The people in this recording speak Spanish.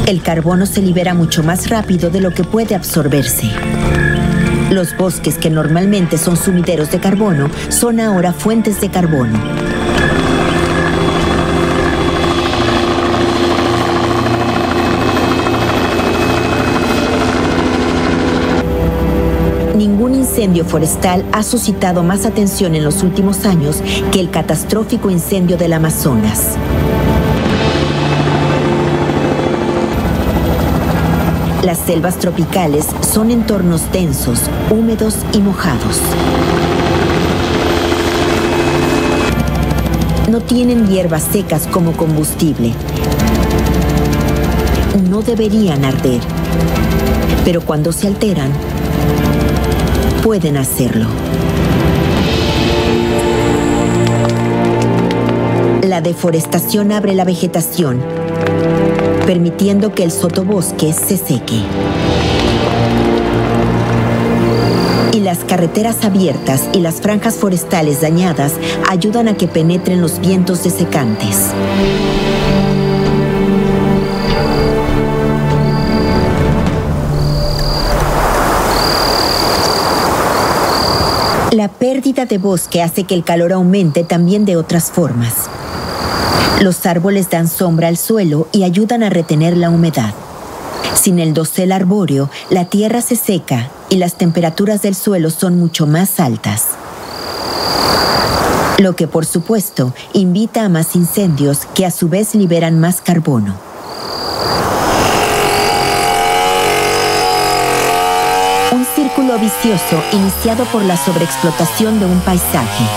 El carbono se libera mucho más rápido de lo que puede absorberse. Los bosques que normalmente son sumideros de carbono son ahora fuentes de carbono. Ningún incendio forestal ha suscitado más atención en los últimos años que el catastrófico incendio del Amazonas. Las selvas tropicales son entornos densos, húmedos y mojados. No tienen hierbas secas como combustible. No deberían arder, pero cuando se alteran, pueden hacerlo. La deforestación abre la vegetación, permitiendo que el sotobosque se seque. Y las carreteras abiertas y las franjas forestales dañadas ayudan a que penetren los vientos desecantes. La pérdida de bosque hace que el calor aumente también de otras formas. Los árboles dan sombra al suelo y ayudan a retener la humedad. Sin el dosel arbóreo, la tierra se seca y las temperaturas del suelo son mucho más altas. Lo que, por supuesto, invita a más incendios que a su vez liberan más carbono. Un círculo vicioso iniciado por la sobreexplotación de un paisaje.